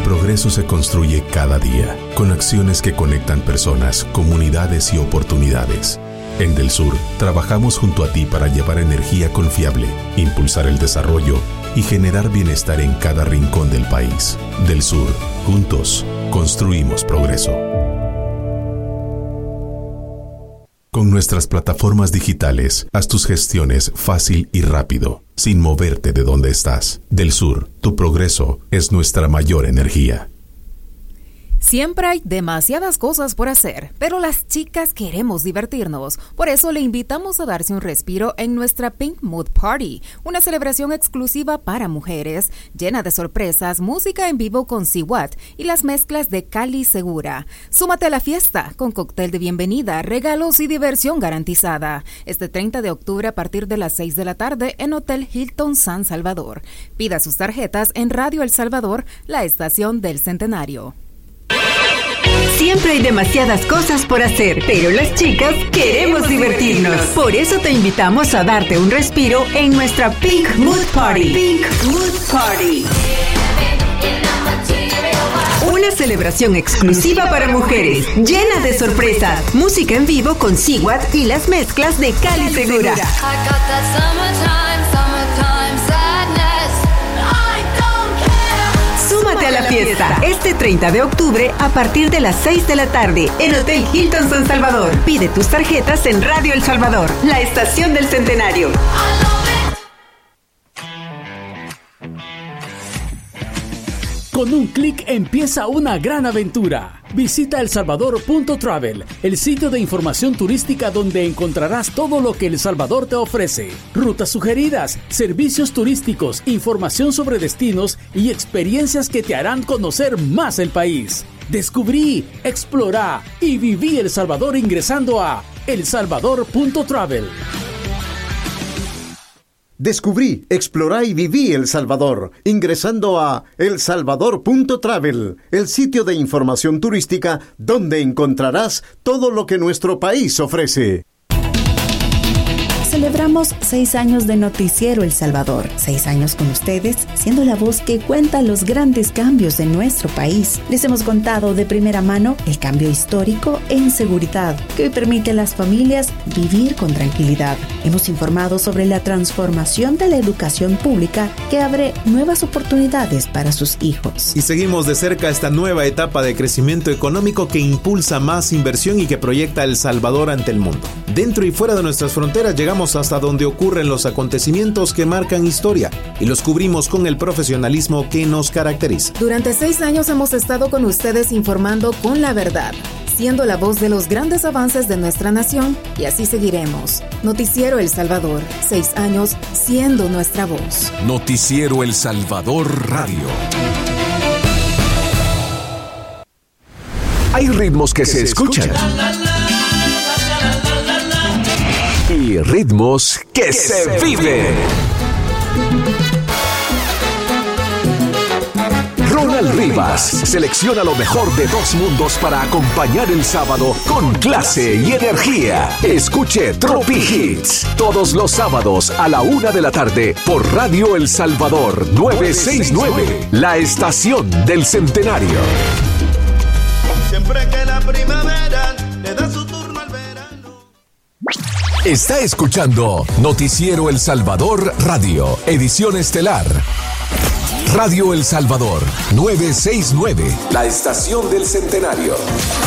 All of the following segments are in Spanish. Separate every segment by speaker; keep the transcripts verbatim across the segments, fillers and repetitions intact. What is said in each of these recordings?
Speaker 1: progreso se construye cada día, con acciones que conectan personas, comunidades y oportunidades. En Del Sur, trabajamos junto a ti para llevar energía confiable, impulsar el desarrollo y generar bienestar en cada rincón del país. Del Sur, juntos, construimos progreso. Con nuestras plataformas digitales, haz tus gestiones fácil y rápido, sin moverte de donde estás. Del Sur, tu progreso es nuestra mayor energía.
Speaker 2: Siempre hay demasiadas cosas por hacer, pero las chicas queremos divertirnos. Por eso le invitamos a darse un respiro en nuestra Pink Mood Party, una celebración exclusiva para mujeres, llena de sorpresas, música en vivo con Siwat y las mezclas de Cali Segura. Súmate a la fiesta con cóctel de bienvenida, regalos y diversión garantizada. Este treinta de octubre a partir de las seis de la tarde en Hotel Hilton San Salvador. Pida sus tarjetas en Radio El Salvador, la estación del Centenario.
Speaker 3: Siempre hay demasiadas cosas por hacer, pero las chicas queremos divertirnos. Por eso te invitamos a darte un respiro en nuestra Pink Mood Party. Pink Mood Party. Una celebración exclusiva para mujeres, llena de sorpresas, música en vivo con Siwat y las mezclas de Cali Segura. Súmate a la fiesta este treinta de octubre a partir de las seis de la tarde en Hotel Hilton San Salvador. Pide tus tarjetas en Radio El Salvador, la estación del Centenario.
Speaker 4: Con un clic empieza una gran aventura. Visita el salvador punto travel, el sitio de información turística donde encontrarás todo lo que El Salvador te ofrece. Rutas sugeridas, servicios turísticos, información sobre destinos y experiencias que te harán conocer más el país. Descubrí, explorá y viví El Salvador ingresando a el salvador punto travel.
Speaker 5: Descubrí, explorá y viví El Salvador, ingresando a el salvador punto travel, el sitio de información turística donde encontrarás todo lo que nuestro país ofrece.
Speaker 6: Celebramos seis años de Noticiero El Salvador. Seis años con ustedes, siendo la voz que cuenta los grandes cambios de nuestro país. Les hemos contado de primera mano el cambio histórico en seguridad, que hoy permite a las familias vivir con tranquilidad. Hemos informado sobre la transformación de la educación pública que abre nuevas oportunidades para sus hijos.
Speaker 7: Y seguimos de cerca esta nueva etapa de crecimiento económico que impulsa más inversión y que proyecta El Salvador ante el mundo. Dentro y fuera de nuestras fronteras llegamos hasta donde ocurren los acontecimientos que marcan historia y los cubrimos con el profesionalismo que nos caracteriza.
Speaker 2: Durante seis años hemos estado con ustedes informando con la verdad, siendo la voz de los grandes avances de nuestra nación, y así seguiremos. Noticiero El Salvador, seis años siendo nuestra voz.
Speaker 8: Noticiero El Salvador Radio. Hay ritmos que, que se, se escuchan. escuchan. Y ritmos que, que se, se viven. Ronald Rivas selecciona lo mejor de dos mundos para acompañar el sábado con clase y energía. Escuche Tropi Hits todos los sábados a la una de la tarde por Radio El Salvador novecientos sesenta y nueve, la estación del Centenario.
Speaker 9: Siempre que la primavera le da su turno al verano.
Speaker 8: Está escuchando Noticiero El Salvador Radio, edición estelar. Radio El Salvador novecientos sesenta y nueve, la estación del Centenario.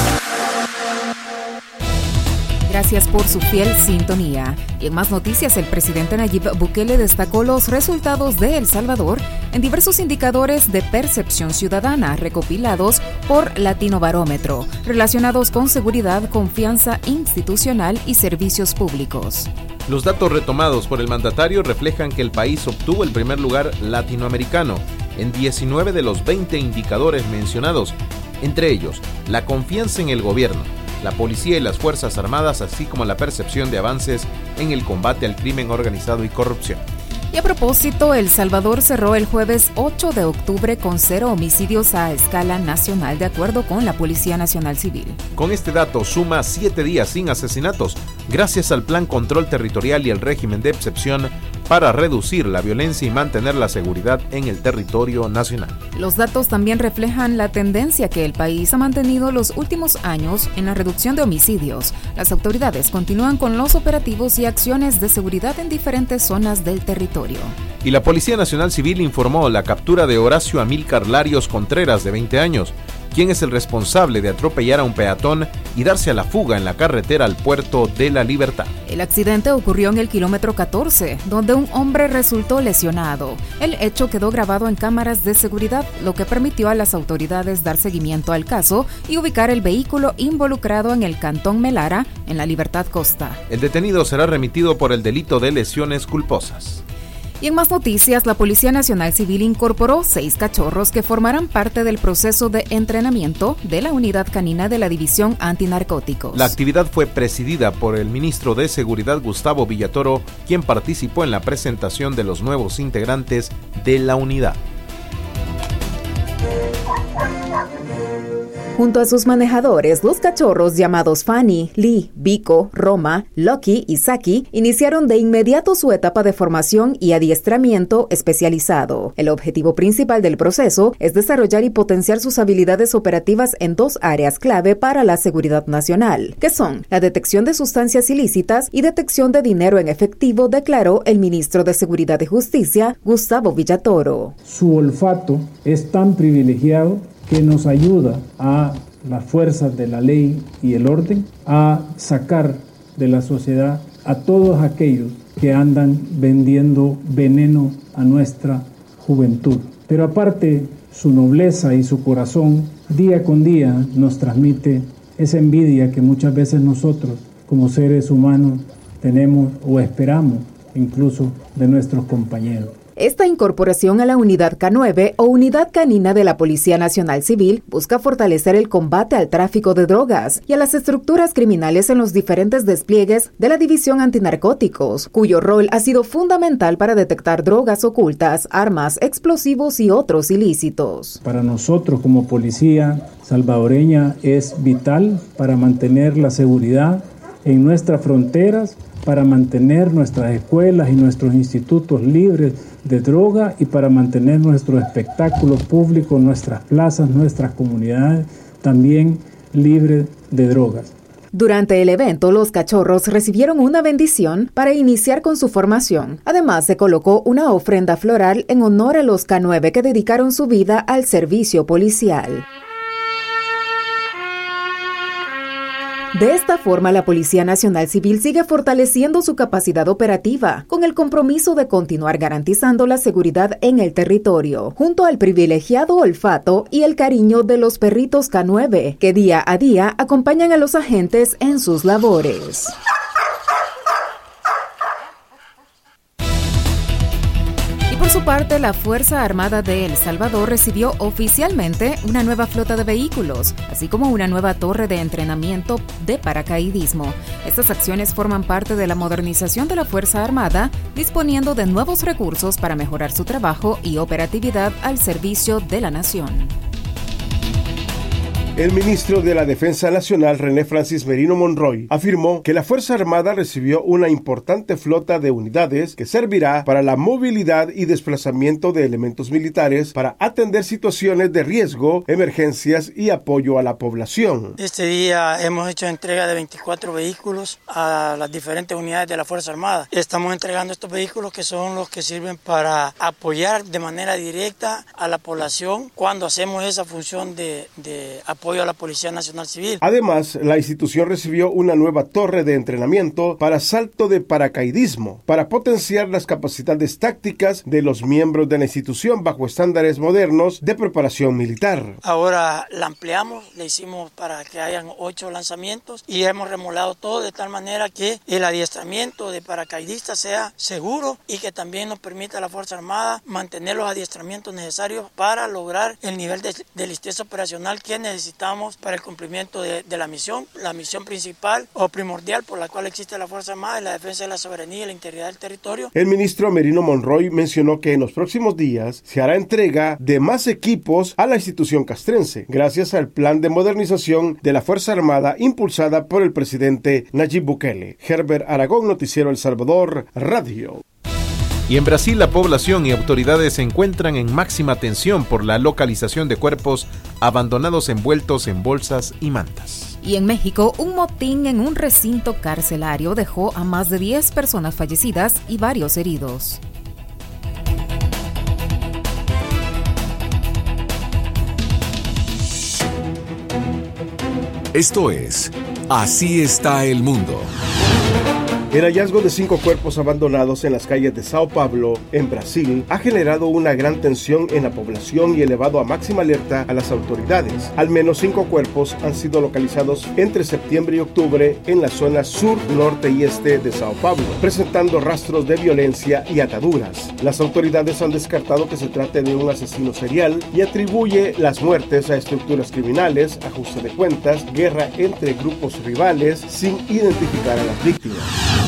Speaker 2: Gracias por su fiel sintonía. Y en más noticias, el presidente Nayib Bukele destacó los resultados de El Salvador en diversos indicadores de percepción ciudadana recopilados por Latino Barómetro, relacionados con seguridad, confianza institucional y servicios públicos.
Speaker 7: Los datos retomados por el mandatario reflejan que el país obtuvo el primer lugar latinoamericano en diecinueve de los veinte indicadores mencionados, entre ellos la confianza en el gobierno, la policía y las Fuerzas Armadas, así como la percepción de avances en el combate al crimen organizado y corrupción.
Speaker 2: Y a propósito, El Salvador cerró el jueves ocho de octubre con cero homicidios a escala nacional, de acuerdo con la Policía Nacional Civil.
Speaker 7: Con este dato suma siete días sin asesinatos, gracias al Plan Control Territorial y el régimen de excepción para reducir la violencia y mantener la seguridad en el territorio nacional.
Speaker 2: Los datos también reflejan la tendencia que el país ha mantenido los últimos años en la reducción de homicidios. Las autoridades continúan con los operativos y acciones de seguridad en diferentes zonas del territorio.
Speaker 7: Y la Policía Nacional Civil informó la captura de Horacio Amílcar Larios Contreras, de veinte años, quien es el responsable de atropellar a un peatón y darse a la fuga en la carretera al Puerto de la Libertad.
Speaker 2: El accidente ocurrió en el kilómetro catorce, donde un hombre resultó lesionado. El hecho quedó grabado en cámaras de seguridad, lo que permitió a las autoridades dar seguimiento al caso y ubicar el vehículo involucrado en el cantón Melara, en la Libertad Costa.
Speaker 7: El detenido será remitido por el delito de lesiones culposas.
Speaker 2: Y en más noticias, la Policía Nacional Civil incorporó seis cachorros que formarán parte del proceso de entrenamiento de la unidad canina de la División Antinarcóticos.
Speaker 7: La actividad fue presidida por el ministro de Seguridad Gustavo Villatoro, quien participó en la presentación de los nuevos integrantes de la unidad.
Speaker 2: Junto a sus manejadores, los cachorros llamados Fanny, Lee, Vico, Roma, Lucky y Saki iniciaron de inmediato su etapa de formación y adiestramiento especializado. El objetivo principal del proceso es desarrollar y potenciar sus habilidades operativas en dos áreas clave para la seguridad nacional, que son la detección de sustancias ilícitas y detección de dinero en efectivo, declaró el ministro de Seguridad y Justicia, Gustavo Villatoro.
Speaker 10: Su olfato es tan privilegiado que nos ayuda a las fuerzas de la ley y el orden a sacar de la sociedad a todos aquellos que andan vendiendo veneno a nuestra juventud. Pero aparte, su nobleza y su corazón día con día nos transmite esa envidia que muchas veces nosotros como seres humanos tenemos o esperamos incluso de nuestros compañeros.
Speaker 2: Esta incorporación a la Unidad K nueve o Unidad Canina de la Policía Nacional Civil busca fortalecer el combate al tráfico de drogas y a las estructuras criminales en los diferentes despliegues de la División Antinarcóticos, cuyo rol ha sido fundamental para detectar drogas ocultas, armas, explosivos y otros ilícitos.
Speaker 10: Para nosotros como policía salvadoreña es vital para mantener la seguridad en nuestras fronteras, para mantener nuestras escuelas y nuestros institutos libres de droga y para mantener nuestros espectáculos públicos, nuestras plazas, nuestras comunidades también libres de drogas.
Speaker 2: Durante el evento, los cachorros recibieron una bendición para iniciar con su formación. Además, se colocó una ofrenda floral en honor a los K nueve que dedicaron su vida al servicio policial. De esta forma, la Policía Nacional Civil sigue fortaleciendo su capacidad operativa, con el compromiso de continuar garantizando la seguridad en el territorio, junto al privilegiado olfato y el cariño de los perritos K nueve, que día a día acompañan a los agentes en sus labores. Por su parte, la Fuerza Armada de El Salvador recibió oficialmente una nueva flota de vehículos, así como una nueva torre de entrenamiento de paracaidismo. Estas acciones forman parte de la modernización de la Fuerza Armada, disponiendo de nuevos recursos para mejorar su trabajo y operatividad al servicio de la nación.
Speaker 11: El ministro de la Defensa Nacional, René Francis Merino Monroy, afirmó que la Fuerza Armada recibió una importante flota de unidades que servirá para la movilidad y desplazamiento de elementos militares para atender situaciones de riesgo, emergencias y apoyo a la población.
Speaker 12: Este día hemos hecho entrega de veinticuatro vehículos a las diferentes unidades de la Fuerza Armada. Estamos entregando estos vehículos que son los que sirven para apoyar de manera directa a la población cuando hacemos esa función de, de apoyo a la Policía Nacional Civil.
Speaker 11: Además, la institución recibió una nueva torre de entrenamiento para salto de paracaidismo, para potenciar las capacidades tácticas de los miembros de la institución bajo estándares modernos de preparación militar.
Speaker 12: Ahora la ampliamos, le hicimos para que hayan ocho lanzamientos y hemos remolado todo de tal manera que el adiestramiento de paracaidistas sea seguro y que también nos permita a la Fuerza Armada mantener los adiestramientos necesarios para lograr el nivel de, de listeza operacional que necesitamos para el cumplimiento de, de la misión, la misión principal o primordial por la cual existe la Fuerza Armada, es la defensa de la soberanía y la integridad del territorio.
Speaker 11: El ministro Merino Monroy mencionó que en los próximos días se hará entrega de más equipos a la institución castrense, gracias al plan de modernización de la Fuerza Armada impulsada por el presidente Nayib Bukele. Herbert Aragón, Noticiero El Salvador, Radio.
Speaker 7: Y en Brasil la población y autoridades se encuentran en máxima tensión por la localización de cuerpos abandonados envueltos en bolsas y mantas.
Speaker 2: Y en México, un motín en un recinto carcelario dejó a más de diez personas fallecidas y varios heridos.
Speaker 8: Esto es Así está el mundo.
Speaker 11: El hallazgo de cinco cuerpos abandonados en las calles de Sao Paulo, en Brasil, ha generado una gran tensión en la población y elevado a máxima alerta a las autoridades. Al menos cinco cuerpos han sido localizados entre septiembre y octubre en la zona sur, norte y este de Sao Paulo, presentando rastros de violencia y ataduras. Las autoridades han descartado que se trate de un asesino serial y atribuye las muertes a estructuras criminales, ajuste de cuentas, guerra entre grupos rivales, sin identificar a las víctimas.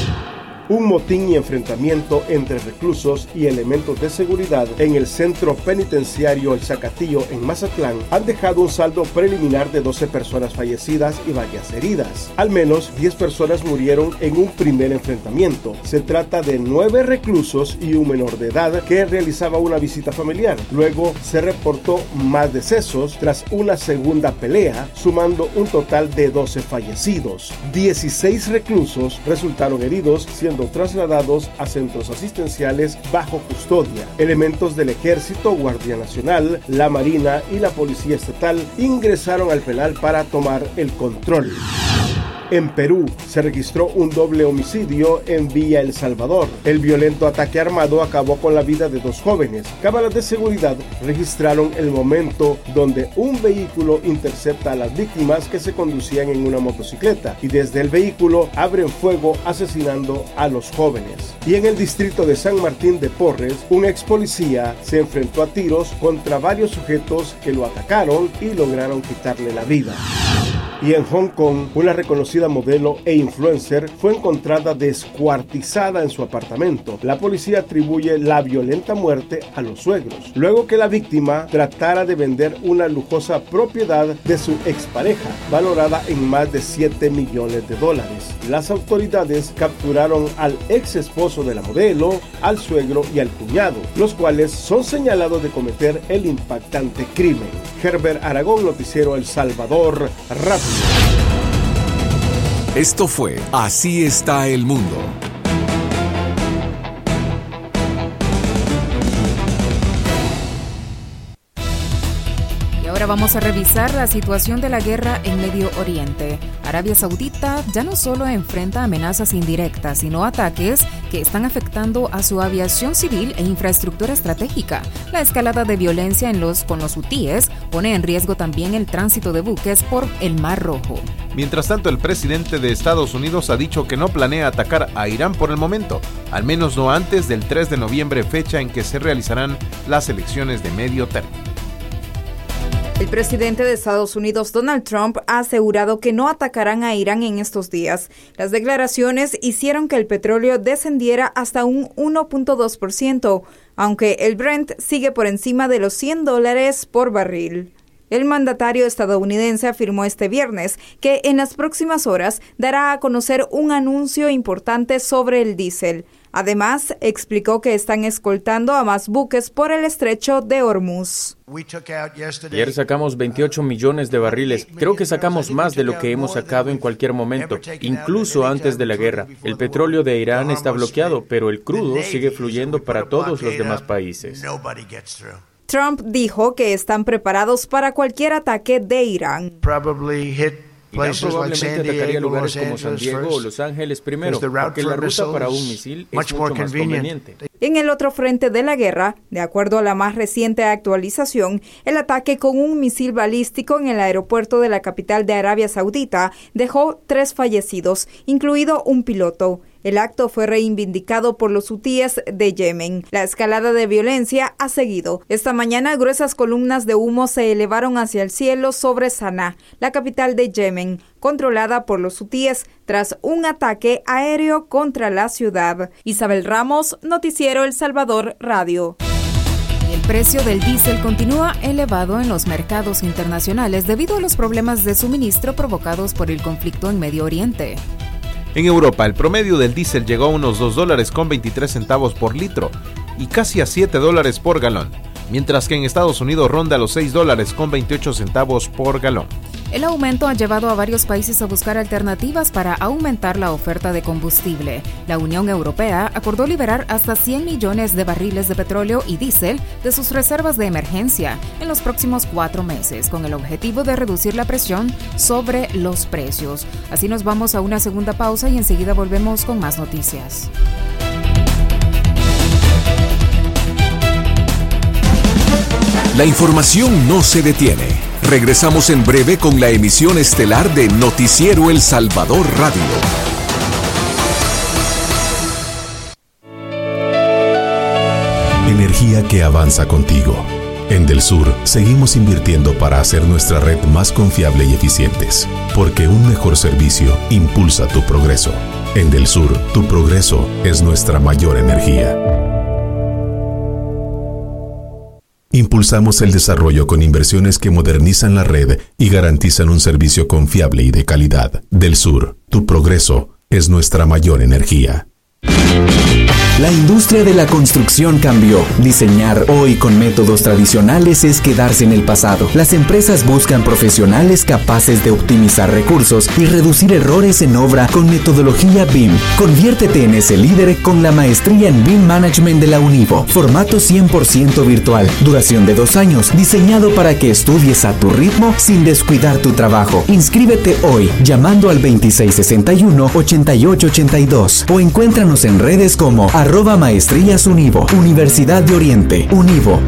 Speaker 11: Un motín y enfrentamiento entre reclusos y elementos de seguridad en el centro penitenciario El Zacatillo en Mazatlán han dejado un saldo preliminar de doce personas fallecidas y varias heridas. Al menos diez personas murieron en un primer enfrentamiento. Se trata de nueve reclusos y un menor de edad que realizaba una visita familiar. Luego se reportó más decesos tras una segunda pelea, sumando un total de doce fallecidos. dieciséis reclusos resultaron heridos, siendo trasladados a centros asistenciales bajo custodia. Elementos del Ejército, Guardia Nacional, la Marina y la Policía Estatal ingresaron al penal para tomar el control. En Perú se registró un doble homicidio en Villa El Salvador. El violento ataque armado acabó con la vida de dos jóvenes. Cámaras de seguridad registraron el momento donde un vehículo intercepta a las víctimas que se conducían en una motocicleta y desde el vehículo abren fuego asesinando a los jóvenes. Y en el distrito de San Martín de Porres, un ex policía se enfrentó a tiros contra varios sujetos que lo atacaron y lograron quitarle la vida. Y en Hong Kong, una reconocida modelo e influencer fue encontrada descuartizada en su apartamento. La policía atribuye la violenta muerte a los suegros, luego que la víctima tratara de vender una lujosa propiedad de su expareja, valorada en más de siete millones de dólares. Las autoridades capturaron al ex esposo de la modelo, al suegro y al cuñado, los cuales son señalados de cometer el impactante crimen. Herbert Aragón, Noticiero El Salvador, Rápido.
Speaker 8: Esto fue Así está el mundo.
Speaker 2: Y ahora vamos a revisar la situación de la guerra en Medio Oriente. Arabia Saudita ya no solo enfrenta amenazas indirectas, sino ataques que están afectando a su aviación civil e infraestructura estratégica. La escalada de violencia en los, con los hutíes pone en riesgo también el tránsito de buques por el Mar Rojo.
Speaker 7: Mientras tanto, el presidente de Estados Unidos ha dicho que no planea atacar a Irán por el momento, al menos no antes del tres de noviembre, fecha en que se realizarán las elecciones de medio término.
Speaker 13: El presidente de Estados Unidos, Donald Trump, ha asegurado que no atacarán a Irán en estos días. Las declaraciones hicieron que el petróleo descendiera hasta un uno punto dos por ciento, aunque el Brent sigue por encima de los cien dólares por barril. El mandatario estadounidense afirmó este viernes que en las próximas horas dará a conocer un anuncio importante sobre el diésel. Además, explicó que están escoltando a más buques por el estrecho de Hormuz.
Speaker 14: Ayer sacamos veintiocho millones de barriles. Creo que sacamos más de lo que hemos sacado en cualquier momento, incluso antes de la guerra. El petróleo de Irán está bloqueado, pero el crudo sigue fluyendo para todos los demás países.
Speaker 13: Trump dijo que están preparados para cualquier ataque de Irán.
Speaker 14: Irán probablemente atacaría lugares como San Diego o Los Ángeles primero, porque la ruta para un misil es mucho más conveniente.
Speaker 13: En el otro frente de la guerra, de acuerdo a la más reciente actualización, el ataque con un misil balístico en el aeropuerto de la capital de Arabia Saudita dejó tres fallecidos, incluido un piloto. El acto fue reivindicado por los hutíes de Yemen. La escalada de violencia ha seguido. Esta mañana, gruesas columnas de humo se elevaron hacia el cielo sobre Sanaa, la capital de Yemen, controlada por los hutíes tras un ataque aéreo contra la ciudad. Isabel Ramos, Noticiero El Salvador Radio.
Speaker 2: El precio del diésel continúa elevado en los mercados internacionales debido a los problemas de suministro provocados por el conflicto en Medio Oriente.
Speaker 7: En Europa, el promedio del diésel llegó a unos dos dólares con veintitrés centavos por litro y casi a siete dólares por galón, mientras que en Estados Unidos ronda los seis dólares con veintiocho centavos por galón.
Speaker 2: El aumento ha llevado a varios países a buscar alternativas para aumentar la oferta de combustible. La Unión Europea acordó liberar hasta cien millones de barriles de petróleo y diésel de sus reservas de emergencia en los próximos cuatro meses, con el objetivo de reducir la presión sobre los precios. Así nos vamos a una segunda pausa y enseguida volvemos con más noticias.
Speaker 8: La información no se detiene. Regresamos en breve con la emisión estelar de Noticiero El Salvador Radio.
Speaker 1: Energía que avanza contigo. En Del Sur seguimos invirtiendo para hacer nuestra red más confiable y eficientes, porque un mejor servicio impulsa tu progreso. En Del Sur, tu progreso es nuestra mayor energía. Impulsamos el desarrollo con inversiones que modernizan la red y garantizan un servicio confiable y de calidad. Del Sur, tu progreso es nuestra mayor energía.
Speaker 15: La industria de la construcción cambió. Diseñar hoy con métodos tradicionales es quedarse en el pasado. Las empresas buscan profesionales capaces de optimizar recursos y reducir errores en obra con metodología B I M. Conviértete en ese líder con la maestría en B I M Management de la Univo. Formato cien por ciento virtual. Duración de dos años. Diseñado para que estudies a tu ritmo sin descuidar tu trabajo. Inscríbete hoy llamando al veintiséis sesenta y uno, ochenta y ocho ochenta y dos o encuéntranos en redes como arroba maestrías Univo, Universidad de Oriente, Univo.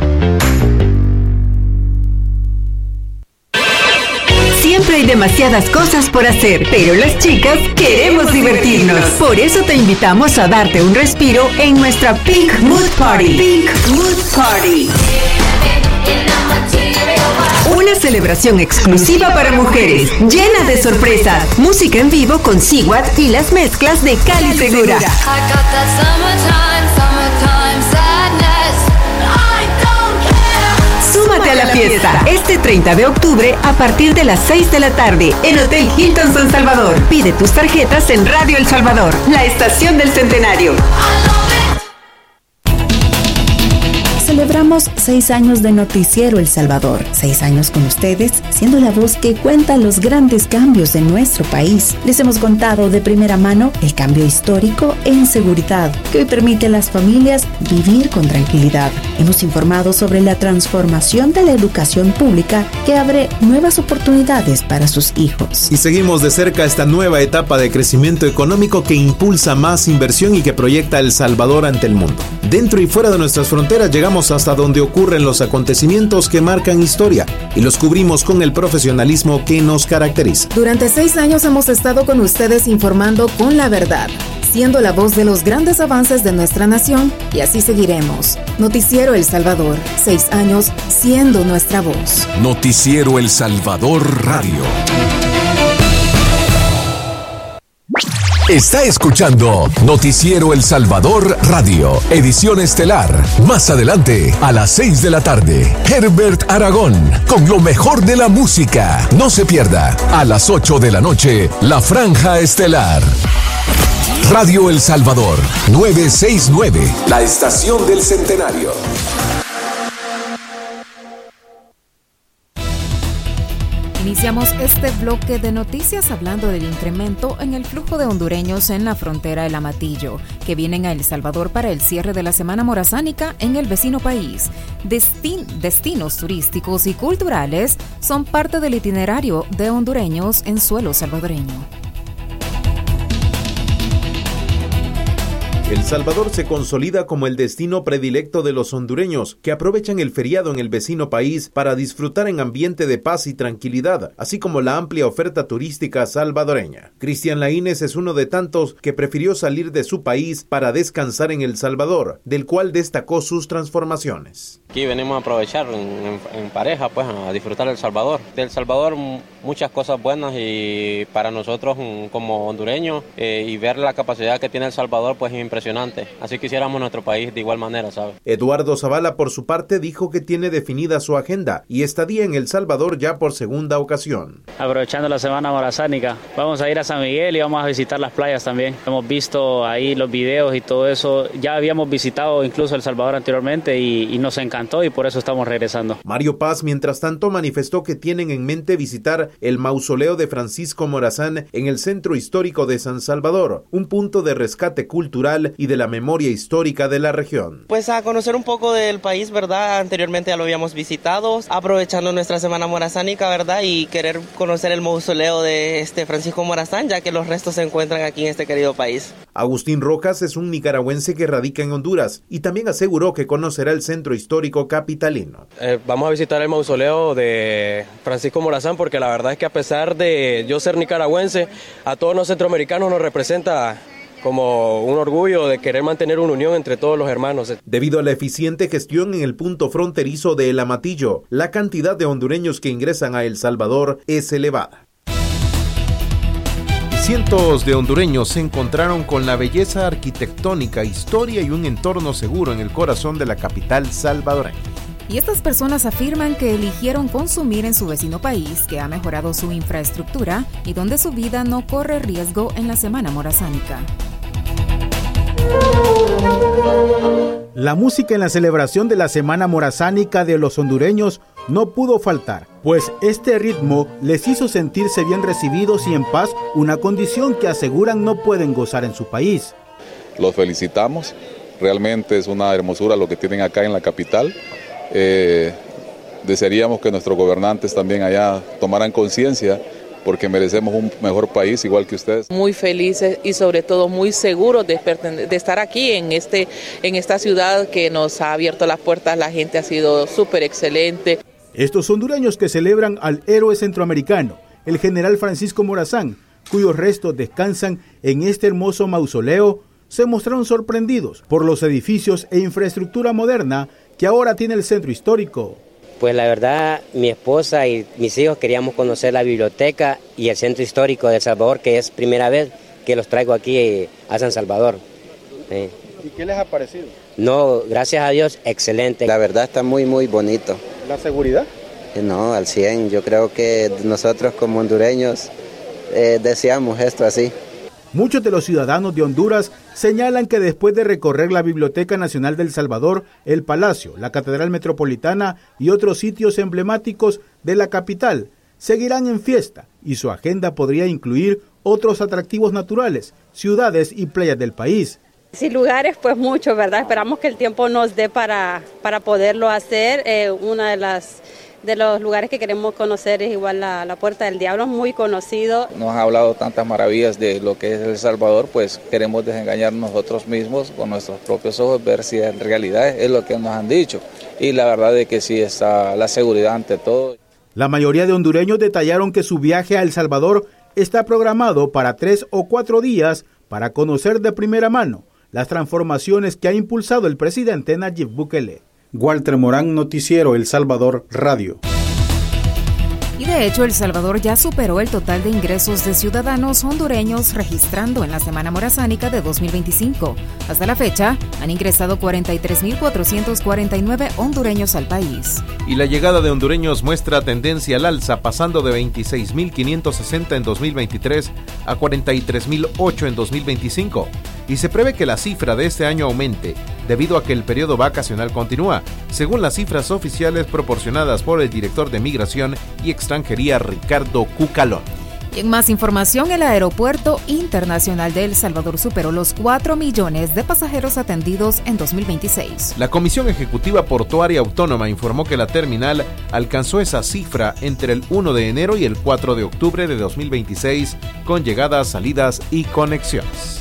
Speaker 3: Siempre hay demasiadas cosas por hacer, pero las chicas queremos divertirnos. Por eso te invitamos a darte un respiro en nuestra Pink Mood Party. Pink Mood Party. Una celebración exclusiva para mujeres, llena de sorpresas, música en vivo con Sigwat y las mezclas de Cali Segura. Súmate a la fiesta este treinta de octubre a partir de las seis de la tarde en Hotel Hilton San Salvador. Pide tus tarjetas en Radio El Salvador, la estación del Centenario.
Speaker 6: Celebramos seis años de Noticiero El Salvador. Seis años con ustedes, siendo la voz que cuenta los grandes cambios de nuestro país. Les hemos contado de primera mano el cambio histórico en seguridad, que hoy permite a las familias vivir con tranquilidad. Hemos informado sobre la transformación de la educación pública que abre nuevas oportunidades para sus hijos.
Speaker 16: Y seguimos de cerca esta nueva etapa de crecimiento económico que impulsa más inversión y que proyecta El Salvador ante el mundo. Dentro y fuera de nuestras fronteras llegamos hasta donde ocurren los acontecimientos que marcan historia y los cubrimos con el profesionalismo que nos caracteriza.
Speaker 2: Durante seis años hemos estado con ustedes informando con la verdad, siendo la voz de los grandes avances de nuestra nación, y así seguiremos. Noticiero El Salvador, seis años siendo nuestra voz.
Speaker 8: Noticiero El Salvador Radio. Está escuchando Noticiero El Salvador Radio, edición estelar. Más adelante, a las seis de la tarde, Herbert Aragón, con lo mejor de la música. No se pierda, a las ocho de la noche, La Franja Estelar. Radio El Salvador, novecientos sesenta y nueve, la estación del Centenario.
Speaker 2: Iniciamos este bloque de noticias hablando del incremento en el flujo de hondureños en la frontera del Amatillo, que vienen a El Salvador para el cierre de la Semana Morazánica en el vecino país. Destin- destinos turísticos y culturales son parte del itinerario de hondureños en suelo salvadoreño.
Speaker 7: El Salvador se consolida como el destino predilecto de los hondureños que aprovechan el feriado en el vecino país para disfrutar en ambiente de paz y tranquilidad, así como la amplia oferta turística salvadoreña. Cristian Laínez es uno de tantos que prefirió salir de su país para descansar en El Salvador, del cual destacó sus transformaciones.
Speaker 17: Aquí venimos a aprovechar en, en, en pareja, pues a disfrutar El Salvador. De El Salvador muchas cosas buenas y para nosotros como hondureños eh, y ver la capacidad que tiene El Salvador pues es impresionante. impresionante. Así quisiéramos nuestro país de igual manera, ¿sabes?
Speaker 16: Eduardo Zavala, por su parte, dijo que tiene definida su agenda y estadía en El Salvador ya por segunda ocasión.
Speaker 18: Aprovechando la Semana Morazánica, vamos a ir a San Miguel y vamos a visitar las playas también. Hemos visto ahí los videos y todo eso. Ya habíamos visitado incluso El Salvador anteriormente y, y nos encantó y por eso estamos regresando.
Speaker 16: Mario Paz, mientras tanto, manifestó que tienen en mente visitar el mausoleo de Francisco Morazán en el centro histórico de San Salvador, un punto de rescate cultural y de la memoria histórica de la región.
Speaker 19: Pues a conocer un poco del país, ¿verdad? Anteriormente ya lo habíamos visitado, aprovechando nuestra Semana Morazánica, ¿verdad? Y querer conocer el mausoleo de este Francisco Morazán, ya que los restos se encuentran aquí en este querido país.
Speaker 16: Agustín Rojas es un nicaragüense que radica en Honduras y también aseguró que conocerá el centro histórico capitalino.
Speaker 20: Eh, vamos a visitar el mausoleo de Francisco Morazán porque la verdad es que a pesar de yo ser nicaragüense, a todos los centroamericanos nos representa como un orgullo de querer mantener una unión entre todos los hermanos.
Speaker 16: Debido a la eficiente gestión en el punto fronterizo de El Amatillo, la cantidad de hondureños que ingresan a El Salvador es elevada.
Speaker 7: Cientos de hondureños se encontraron con la belleza arquitectónica, historia y un entorno seguro en el corazón de la capital salvadoreña.
Speaker 2: Y estas personas afirman que eligieron consumir en su vecino país, que ha mejorado su infraestructura y donde su vida no corre riesgo en la Semana Morazánica.
Speaker 21: La música en la celebración de la Semana Morazánica de los hondureños no pudo faltar, pues este ritmo les hizo sentirse bien recibidos y en paz, una condición que aseguran no pueden gozar en su país.
Speaker 22: Los felicitamos, realmente es una hermosura lo que tienen acá en la capital. Eh, desearíamos que nuestros gobernantes también allá tomaran conciencia porque merecemos un mejor país igual que ustedes.
Speaker 23: Muy felices y sobre todo muy seguros de, de estar aquí en, este, en esta ciudad que nos ha abierto las puertas. La gente ha sido súper excelente.
Speaker 21: Estos hondureños que celebran al héroe centroamericano, el general Francisco Morazán, cuyos restos descansan en este hermoso mausoleo, se mostraron sorprendidos por los edificios e infraestructura moderna que ahora tiene el centro histórico.
Speaker 24: Pues la verdad, mi esposa y mis hijos queríamos conocer la biblioteca y el centro histórico de El Salvador, que es primera vez que los traigo aquí a San Salvador. Sí.
Speaker 11: ¿Y qué les ha parecido?
Speaker 24: No, gracias a Dios, excelente.
Speaker 25: La verdad está muy, muy bonito.
Speaker 11: ¿La seguridad?
Speaker 25: No, al cien. Yo creo que nosotros como hondureños eh, deseamos esto así.
Speaker 21: Muchos de los ciudadanos de Honduras señalan que después de recorrer la Biblioteca Nacional de El Salvador, el Palacio, la Catedral Metropolitana y otros sitios emblemáticos de la capital, seguirán en fiesta y su agenda podría incluir otros atractivos naturales, ciudades y playas del país.
Speaker 26: Sí, lugares pues muchos, ¿verdad? Esperamos que el tiempo nos dé para, para poderlo hacer. Eh, una de las de los lugares que queremos conocer es igual la, la Puerta del Diablo, muy conocido.
Speaker 27: Nos ha hablado tantas maravillas de lo que es El Salvador, pues queremos desengañar nosotros mismos con nuestros propios ojos, ver si en realidad es lo que nos han dicho. Y la verdad es que sí está la seguridad ante todo.
Speaker 21: La mayoría de hondureños detallaron que su viaje a El Salvador está programado para tres o cuatro días para conocer de primera mano las transformaciones que ha impulsado el presidente Nayib Bukele. Walter Morán, Noticiero El Salvador Radio.
Speaker 2: Y de hecho, El Salvador ya superó el total de ingresos de ciudadanos hondureños registrando en la Semana Morazánica de dos mil veinticinco. Hasta la fecha, han ingresado cuarenta y tres mil cuatrocientos cuarenta y nueve hondureños al país.
Speaker 7: Y la llegada de hondureños muestra tendencia al alza, pasando de veintiséis mil quinientos sesenta en dos mil veintitrés a cuarenta y tres mil ocho en dos mil veinticinco. Y se prevé que la cifra de este año aumente, debido a que el periodo vacacional continúa, según las cifras oficiales proporcionadas por el director de Migración y Extranjería, Ricardo Cucalón.
Speaker 2: Y en más información, el Aeropuerto Internacional de El Salvador superó los cuatro millones de pasajeros atendidos en dos mil veintiséis.
Speaker 7: La Comisión Ejecutiva Portuaria Autónoma informó que la terminal alcanzó esa cifra entre el primero de enero y el cuatro de octubre de dos mil veintiséis, con llegadas, salidas y conexiones.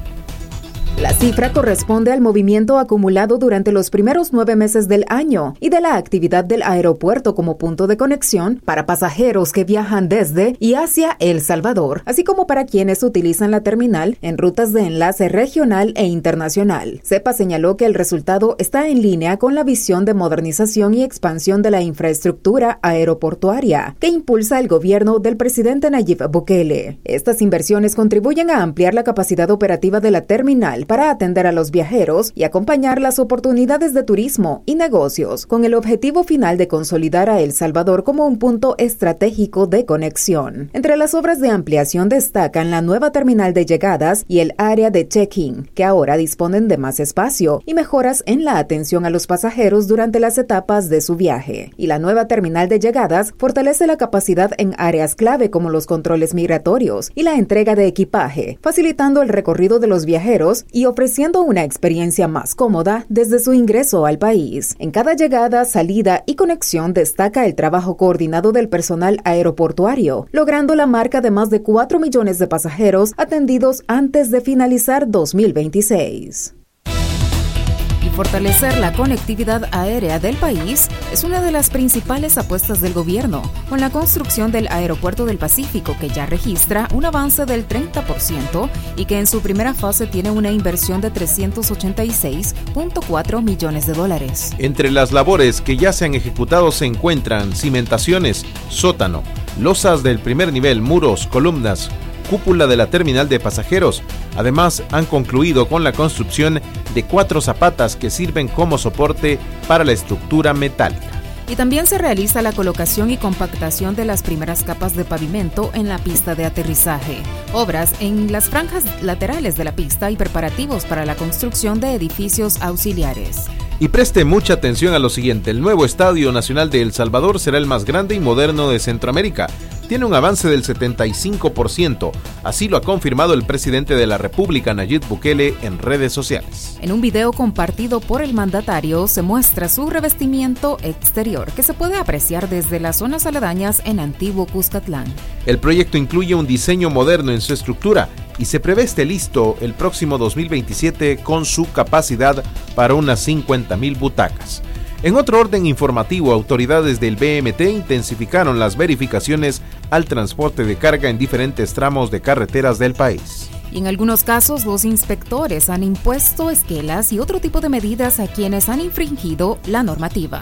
Speaker 2: La cifra corresponde al movimiento acumulado durante los primeros nueve meses del año y de la actividad del aeropuerto como punto de conexión para pasajeros que viajan desde y hacia El Salvador, así como para quienes utilizan la terminal en rutas de enlace regional e internacional. CEPA señaló que el resultado está en línea con la visión de modernización y expansión de la infraestructura aeroportuaria que impulsa el gobierno del presidente Nayib Bukele. Estas inversiones contribuyen a ampliar la capacidad operativa de la terminal, terminal para atender a los viajeros y acompañar las oportunidades de turismo y negocios, con el objetivo final de consolidar a El Salvador como un punto estratégico de conexión. Entre las obras de ampliación destacan la nueva terminal de llegadas y el área de check-in, que ahora disponen de más espacio y mejoras en la atención a los pasajeros durante las etapas de su viaje. Y la nueva terminal de llegadas fortalece la capacidad en áreas clave como los controles migratorios y la entrega de equipaje, facilitando el recorrido de los viajeros y ofreciendo una experiencia más cómoda desde su ingreso al país. En cada llegada, salida y conexión destaca el trabajo coordinado del personal aeroportuario, logrando la marca de más de cuatro millones de pasajeros atendidos antes de finalizar dos mil veintiséis. Y fortalecer la conectividad aérea del país es una de las principales apuestas del gobierno, con la construcción del Aeropuerto del Pacífico, que ya registra un avance del treinta por ciento y que en su primera fase tiene una inversión de trescientos ochenta y seis punto cuatro millones de dólares.
Speaker 7: Entre las labores que ya se han ejecutado se encuentran cimentaciones, sótano, losas del primer nivel, muros, columnas, cúpula de la terminal de pasajeros. Además, han concluido con la construcción de cuatro zapatas que sirven como soporte para la estructura metálica.
Speaker 2: Y también se realiza la colocación y compactación de las primeras capas de pavimento en la pista de aterrizaje, obras en las franjas laterales de la pista y preparativos para la construcción de edificios auxiliares.
Speaker 7: Y preste mucha atención a lo siguiente: el nuevo Estadio Nacional de El Salvador será el más grande y moderno de Centroamérica. Tiene un avance del setenta y cinco por ciento, así lo ha confirmado el presidente de la República, Nayib Bukele, en redes sociales.
Speaker 2: En un video compartido por el mandatario se muestra su revestimiento exterior, que se puede apreciar desde las zonas aledañas en Antiguo Cuscatlán.
Speaker 7: El proyecto incluye un diseño moderno en su estructura y se prevé esté listo el próximo dos mil veintisiete con su capacidad para unas cincuenta mil butacas. En otro orden informativo, autoridades del B M T intensificaron las verificaciones al transporte de carga en diferentes tramos de carreteras del país.
Speaker 2: Y en algunos casos, los inspectores han impuesto esquelas y otro tipo de medidas a quienes han infringido la normativa.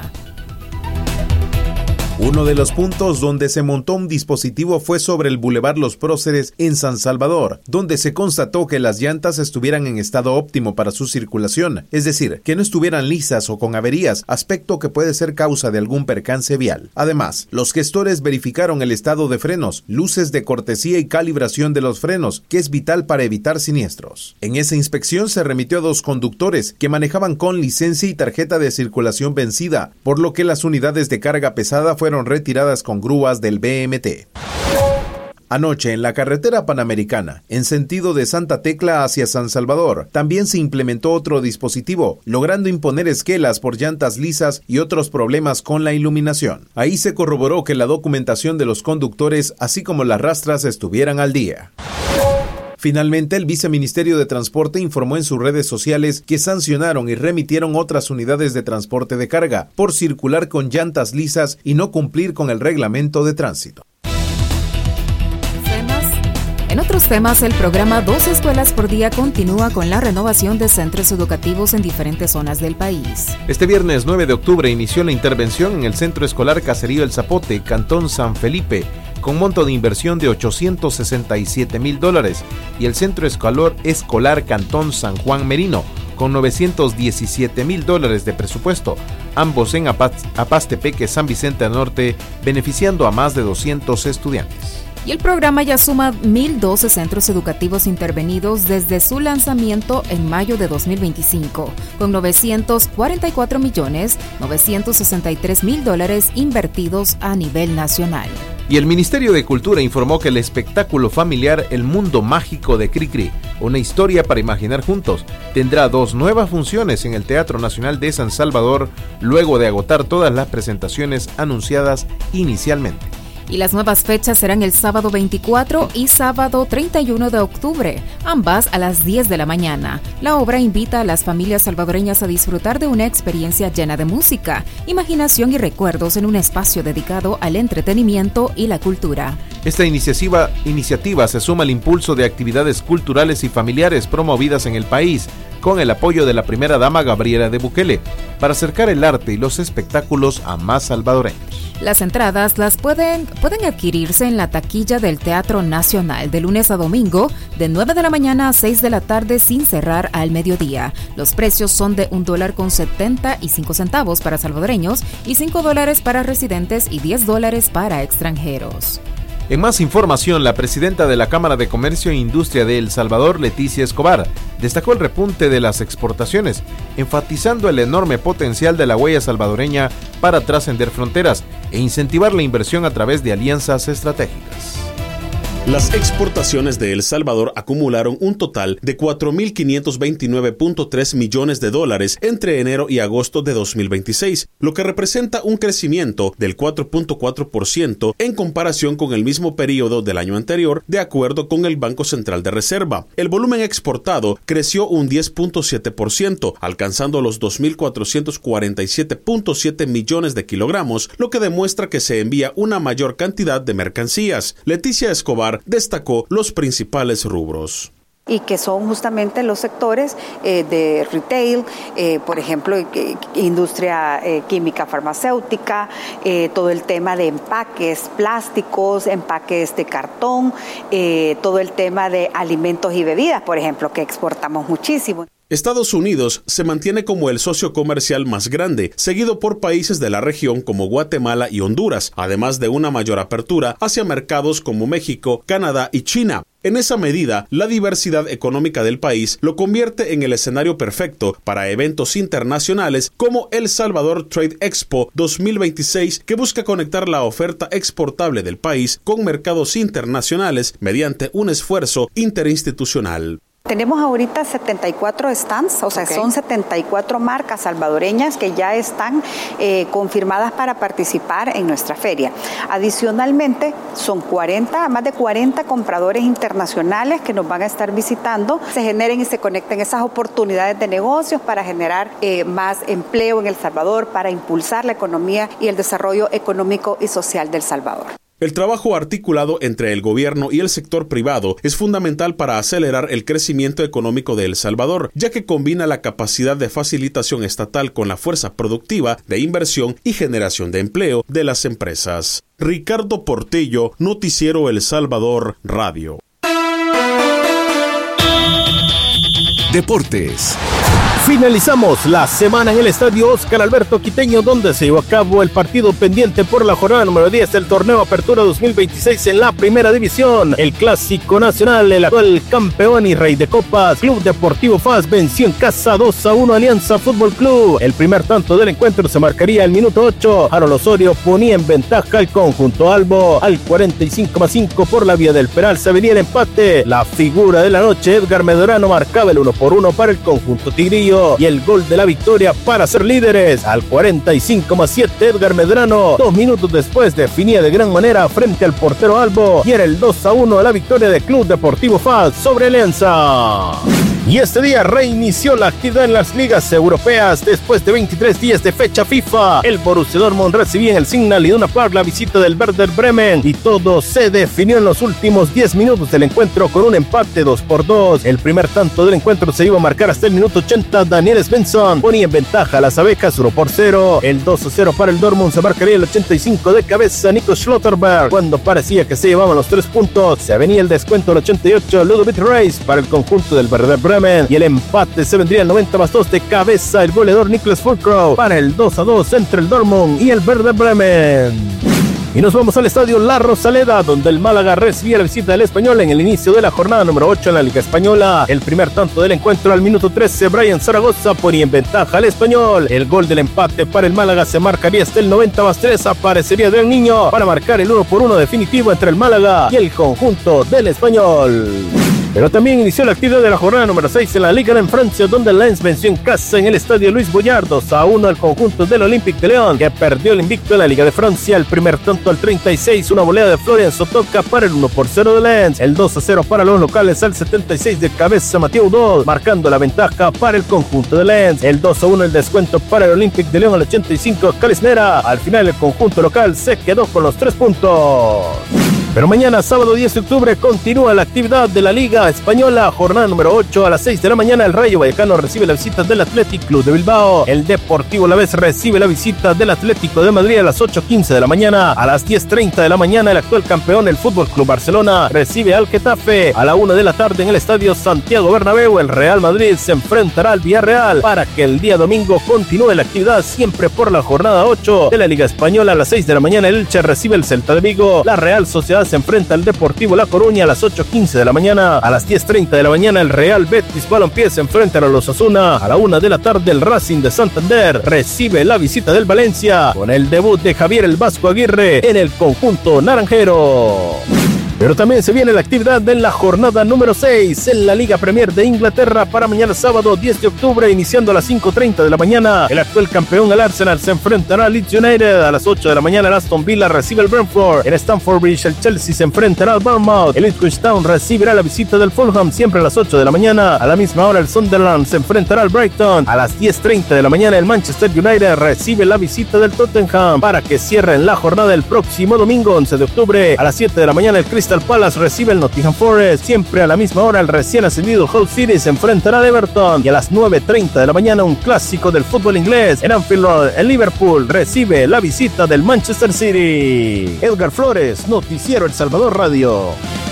Speaker 16: Uno de los puntos donde se montó un dispositivo fue sobre el Boulevard Los Próceres en San Salvador, donde se constató que las llantas estuvieran en estado óptimo para su circulación, es decir, que no estuvieran lisas o con averías, aspecto que puede ser causa de algún percance vial. Además, los gestores verificaron el estado de frenos, luces de cortesía y calibración de los frenos, que es vital para evitar siniestros. En esa inspección se remitió a dos conductores que manejaban con licencia y tarjeta de circulación vencida, por lo que las unidades de carga pesada fueron retiradas con grúas del B M T. Anoche, en la carretera Panamericana, en sentido de Santa Tecla hacia San Salvador, también se implementó otro dispositivo, logrando imponer esquelas por llantas lisas y otros problemas con la iluminación. Ahí se corroboró que la documentación de los conductores, así como las rastras, estuvieran al día. Finalmente, el Viceministerio de Transporte informó en sus redes sociales que sancionaron y remitieron otras unidades de transporte de carga por circular con llantas lisas y no cumplir con el reglamento de tránsito.
Speaker 2: En otros temas, el programa Dos Escuelas por Día continúa con la renovación de centros educativos en diferentes zonas del país.
Speaker 7: Este viernes nueve de octubre inició la intervención en el Centro Escolar Caserío El Zapote, Cantón San Felipe, con monto de inversión de ochocientos sesenta y siete mil dólares, y el Centro Escolar, Escolar Cantón San Juan Merino, con novecientos diecisiete mil dólares de presupuesto, ambos en Apastepeque, San Vicente Norte, beneficiando a más de doscientos estudiantes.
Speaker 2: Y el programa ya suma mil doce centros educativos intervenidos desde su lanzamiento en mayo de dos mil veinticinco, con novecientos cuarenta y cuatro millones novecientos sesenta y tres mil dólares invertidos a nivel nacional.
Speaker 7: Y el Ministerio de Cultura informó que el espectáculo familiar El Mundo Mágico de Cricri, una historia para imaginar juntos, tendrá dos nuevas funciones en el Teatro Nacional de San Salvador, luego de agotar todas las presentaciones anunciadas inicialmente.
Speaker 2: Y las nuevas fechas serán el sábado veinticuatro y sábado treinta y uno de octubre, ambas a las diez de la mañana. La obra invita a las familias salvadoreñas a disfrutar de una experiencia llena de música, imaginación y recuerdos en un espacio dedicado al entretenimiento y la cultura.
Speaker 7: Esta iniciativa, iniciativa se suma al impulso de actividades culturales y familiares promovidas en el país, con el apoyo de la primera dama Gabriela de Bukele, para acercar el arte y los espectáculos a más salvadoreños.
Speaker 2: Las entradas las pueden, pueden adquirirse en la taquilla del Teatro Nacional de lunes a domingo, de nueve de la mañana a seis de la tarde sin cerrar al mediodía. Los precios son de un dólar con setenta y cinco centavos para salvadoreños y cinco dólares para residentes y diez dólares para extranjeros.
Speaker 7: En más información, la presidenta de la Cámara de Comercio e Industria de El Salvador, Leticia Escobar, destacó el repunte de las exportaciones, enfatizando el enorme potencial de la huella salvadoreña para trascender fronteras e incentivar la inversión a través de alianzas estratégicas.
Speaker 4: Las exportaciones de El Salvador acumularon un total de cuatro mil quinientos veintinueve punto tres millones de dólares entre enero y agosto de dos mil veintiséis, lo que representa un crecimiento del cuatro punto cuatro por ciento en comparación con el mismo periodo del año anterior, de acuerdo con el Banco Central de Reserva. El volumen exportado creció un diez punto siete por ciento, alcanzando los dos mil cuatrocientos cuarenta y siete punto siete millones de kilogramos, lo que demuestra que se envía una mayor cantidad de mercancías. Leticia Escobar destacó los principales rubros.
Speaker 5: Y que son justamente los sectores eh, de retail, eh, por ejemplo, eh, industria eh, química farmacéutica, eh, todo el tema de empaques plásticos, empaques de cartón, eh, todo el tema de alimentos y bebidas, por ejemplo, que exportamos muchísimo.
Speaker 4: Estados Unidos se mantiene como el socio comercial más grande, seguido por países de la región como Guatemala y Honduras, además de una mayor apertura hacia mercados como México, Canadá y China. En esa medida, la diversidad económica del país lo convierte en el escenario perfecto para eventos internacionales como el Salvador Trade Expo dos mil veintiséis, que busca conectar la oferta exportable del país con mercados internacionales mediante un esfuerzo interinstitucional.
Speaker 5: Tenemos ahorita setenta y cuatro stands, o sea, okay. Son setenta y cuatro marcas salvadoreñas que ya están eh, confirmadas para participar en nuestra feria. Adicionalmente, son cuarenta, más de cuarenta compradores internacionales que nos van a estar visitando. Se generen y se conecten esas oportunidades de negocios para generar eh, más empleo en El Salvador, para impulsar la economía y el desarrollo económico y social del Salvador.
Speaker 4: El trabajo articulado entre el gobierno y el sector privado es fundamental para acelerar el crecimiento económico de El Salvador, ya que combina la capacidad de facilitación estatal con la fuerza productiva de inversión y generación de empleo de las empresas. Ricardo Portillo, Noticiero El Salvador Radio.
Speaker 8: Deportes.
Speaker 9: Finalizamos la semana en el estadio Óscar Alberto Quiteño, donde se llevó a cabo el partido pendiente por la jornada número diez del torneo Apertura dos mil veintiséis en la primera división. El clásico nacional, el actual campeón y rey de copas, Club Deportivo F A S, venció en casa dos a uno Alianza Fútbol Club. El primer tanto del encuentro se marcaría al minuto ocho. Harold Osorio ponía en ventaja al conjunto albo. Al cuarenta y cinco más cinco por la vía del penal se venía el empate. La figura de la noche, Edgar Medrano, marcaba el uno por uno para el conjunto tigrillo. Y el gol de la victoria para ser líderes. Al cuarenta y cinco más siete, Edgar Medrano, dos minutos después, definía de gran manera frente al portero albo, y era el dos a uno de la victoria del Club Deportivo F A S sobre Alianza. Y este día reinició la actividad en las ligas europeas después de veintitrés días de fecha FIFA. El Borussia Dortmund recibía en el Signal Iduna Park la visita del Werder Bremen y todo se definió en los últimos diez minutos del encuentro con un empate dos por dos. El primer tanto del encuentro se iba a marcar hasta el minuto ochenta. Daniel Svensson ponía en ventaja a las abejas uno por cero. El dos a cero para el Dortmund se marcaría el ochenta y cinco de cabeza Nico Schlotterberg. Cuando parecía que se llevaban los tres puntos, se venía el descuento al ochenta y ocho. Ludovic Reis para el conjunto del Werder Bremen. Y el empate se vendría al noventa más dos de cabeza el goleador Niklas Fulcrow para el dos a dos entre el Dortmund y el Werder Bremen. Y nos vamos al estadio La Rosaleda, donde el Málaga recibía la visita del Español en el inicio de la jornada número ocho en la Liga Española. El primer tanto del encuentro al minuto trece, Brian Zaragoza ponía en ventaja al Español. El gol del empate para el Málaga se marcaría hasta el noventa más tres, aparecería Del Niño para marcar el uno por uno definitivo entre el Málaga y el conjunto del Español. Pero también inició la actividad de la jornada número seis en la Liga en Francia, donde el Lens venció en casa en el estadio Luis Boyard dos a uno al conjunto del Olympique de Lyon, que perdió el invicto en la Liga de Francia. El primer tanto al treinta y seis, una volea de Florian Sotoka para el uno por cero de Lens. El dos a cero para los locales al setenta y seis de cabeza Mathieu Udol, marcando la ventaja para el conjunto de Lens. El dos a uno el descuento para el Olympique de Lyon al ochenta y cinco, Calisnera. Al final el conjunto local se quedó con los tres puntos. Pero mañana, sábado diez de octubre, continúa la actividad de la Liga Española, jornada número ocho. A las seis de la mañana, el Rayo Vallecano recibe la visita del Athletic Club de Bilbao. El Deportivo Alavés recibe la visita del Atlético de Madrid a las ocho quince de la mañana. A las diez treinta de la mañana, el actual campeón, el Fútbol Club Barcelona, recibe al Getafe. A la una de la tarde, en el Estadio Santiago Bernabéu, el Real Madrid se enfrentará al Villarreal para que el día domingo continúe la actividad siempre por la jornada ocho de la Liga Española. A las seis de la mañana, el Elche recibe el Celta de Vigo. La Real Sociedad se enfrenta al Deportivo La Coruña a las ocho quince de la mañana. A las diez treinta de la mañana, el Real Betis Balompié se enfrenta a los Osasuna. A la una de la tarde, el Racing de Santander recibe la visita del Valencia con el debut de Javier el Vasco Aguirre en el conjunto naranjero. Pero también se viene la actividad en la jornada número seis en la Liga Premier de Inglaterra para mañana sábado diez de octubre, iniciando a las cinco treinta de la mañana. El actual campeón, el Arsenal, se enfrentará al Leeds United. A las ocho de la mañana, el Aston Villa recibe el Brentford. En Stamford Bridge, el Chelsea se enfrentará al Bournemouth. El Ipswich Town recibirá la visita del Fulham, siempre a las ocho de la mañana. A la misma hora, el Sunderland se enfrentará al Brighton. A las diez treinta de la mañana, el Manchester United recibe la visita del Tottenham para que cierren la jornada el próximo domingo once de octubre. A las siete de la mañana, el Crystal Palace recibe el Nottingham Forest. Siempre a la misma hora, el recién ascendido Hull City se enfrentará al Everton. Y a las nueve treinta de la mañana, un clásico del fútbol inglés. En Anfield Road, el Liverpool recibe la visita del Manchester City. Edgar Flores, Noticiero El Salvador Radio.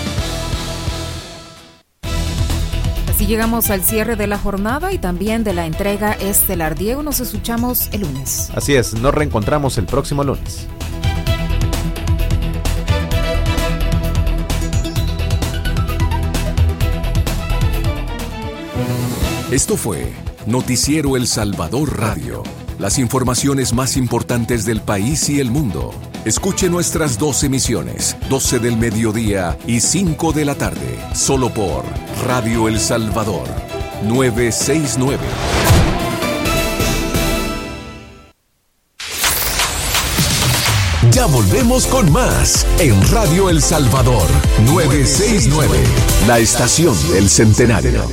Speaker 2: Así llegamos al cierre de la jornada y también de la entrega estelar. Diego, nos escuchamos el lunes.
Speaker 7: Así es, nos reencontramos el próximo lunes.
Speaker 8: Esto fue Noticiero El Salvador Radio. Las informaciones más importantes del país y el mundo. Escuche nuestras dos emisiones, doce del mediodía y cinco de la tarde, solo por Radio El Salvador, novecientos sesenta y nueve. Ya volvemos con más en Radio El Salvador, novecientos sesenta y nueve, la estación del centenario.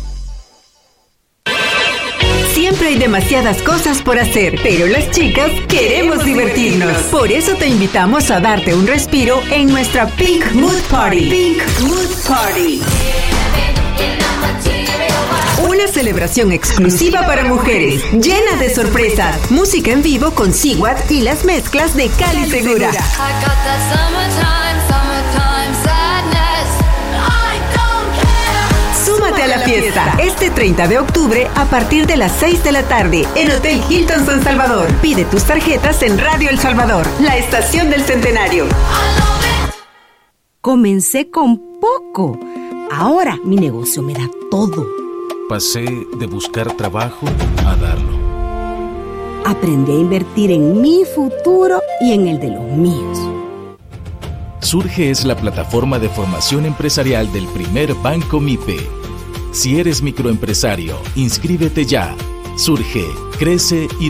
Speaker 1: Siempre hay demasiadas cosas por hacer, pero las chicas queremos divertirnos. Por eso te invitamos a darte un respiro en nuestra Pink Mood Party. Pink Mood Party. Una celebración exclusiva para mujeres, llena de sorpresas, música en vivo con Sigwat y las mezclas de Cali Segura. Súmate a la fiesta este treinta de octubre a partir de las seis de la tarde en Hotel Hilton San Salvador. Pide tus tarjetas en Radio El Salvador, la estación del centenario.
Speaker 3: Comencé con poco. Ahora mi negocio me da todo.
Speaker 10: Pasé de buscar trabajo a darlo.
Speaker 3: Aprendí a invertir en mi futuro y en el de los míos.
Speaker 10: Surge es la plataforma de formación empresarial del primer Banco MIPE. Si eres microempresario, inscríbete ya. Surge, crece y